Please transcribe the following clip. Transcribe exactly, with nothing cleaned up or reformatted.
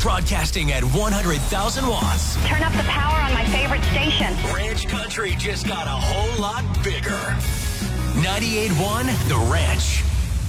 Broadcasting at one hundred thousand watts. Turn up the power on my favorite station. Ranch Country just got a whole lot bigger. ninety-eight point one The Ranch.